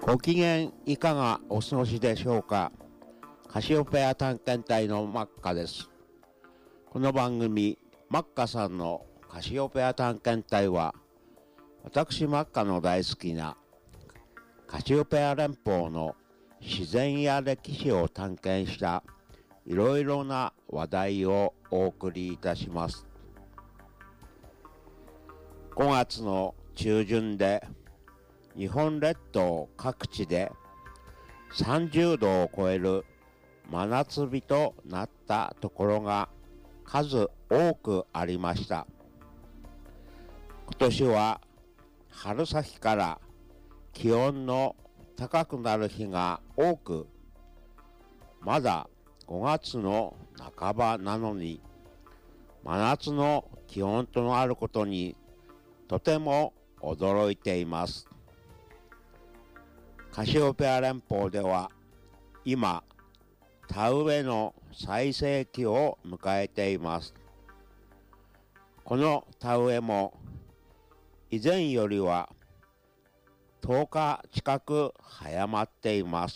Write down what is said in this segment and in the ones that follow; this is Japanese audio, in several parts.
ご機嫌いかがお過ごしでしょうか。カシオペア探検隊のマッカです。この番組マッカさんのカシオペア探検隊は、私マッカの大好きなカシオペア連邦の自然や歴史を探検したいろいろな話題をお送りいたします。5月の中旬で日本列島各地で30度を超える真夏日となったところが数多くありました。今年は春先から気温の高くなる日が多く、まだ5月の半ばなのに真夏の気温となることにとても驚いています。カシオペア連邦では今田植えの最盛期を迎えています。この田植えも以前よりは10日近く早まっています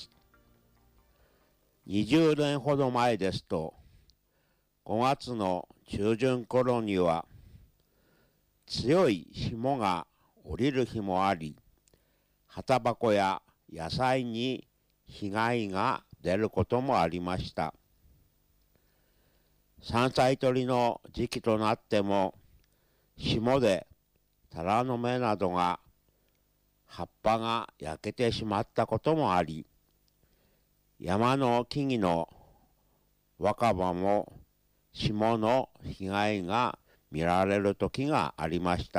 。20年ほど前ですと5月の中旬頃には強い霜が降りる日もあり、葉箱や野菜に被害が出ることもありました。山菜採りの時期となっても霜でタラの芽などが葉っぱが焼けてしまったこともあり、山の木々の若葉も霜の被害が見られる時がありました。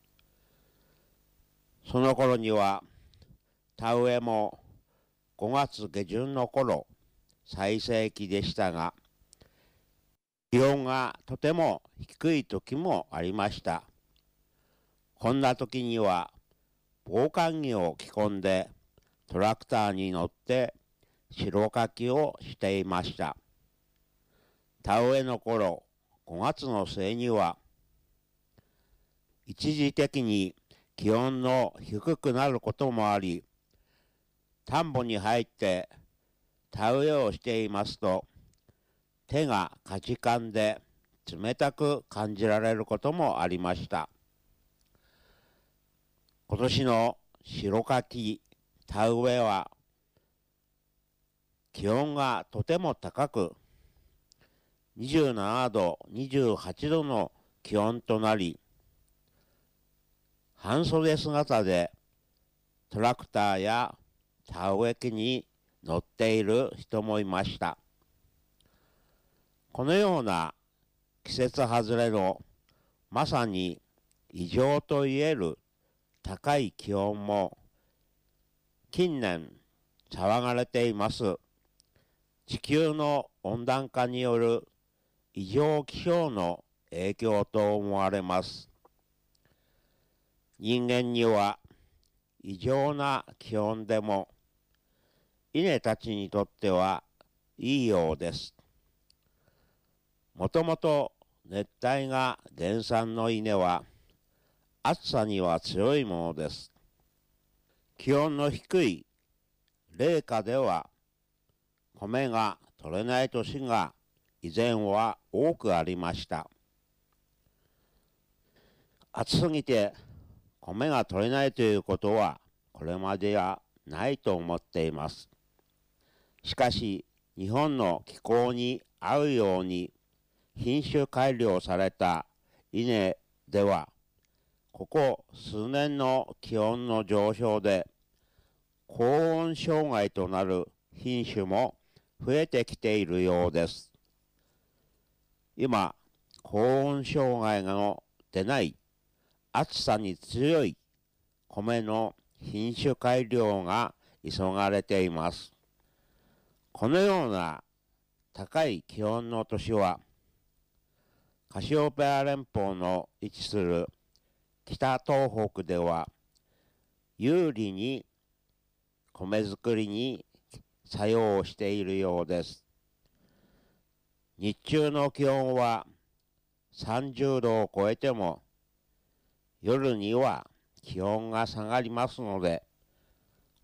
その頃には田植えも5月下旬の頃最盛期でしたが、気温がとても低い時もありました。こんな時には防寒着を着込んでトラクターに乗って白かきをしていました。田植えの頃、5月の末には一時的に気温の低くなることもあり、田んぼに入って田植えをしていますと、手がかじかんで冷たく感じられることもありました。今年の白かき田植えは気温がとても高く、27度、28度の気温となり、半袖姿でトラクターや田植え機に乗っている人もいました。このような季節外れのまさに異常といえる高い気温も近年騒がれています地球の温暖化による異常気象の影響と思われます。人間には異常な気温でも稲たちにとってはいいようです。もともと熱帯が原産の稲は暑さには強いものです。気温の低い冷夏では米が取れない年が以前は多くありました。暑すぎて米が取れないということはこれまではないと思っています。しかし日本の気候に合うように品種改良された稲では、ここ数年の気温の上昇で高温障害となる品種も増えてきているようです。今、高温障害が出ない暑さに強い米の品種改良が急がれています。このような高い気温の年は、カシオペア連邦の位置する北東北では、有利に米作りに作用しているようです。日中の気温は30度を超えても、夜には気温が下がりますので、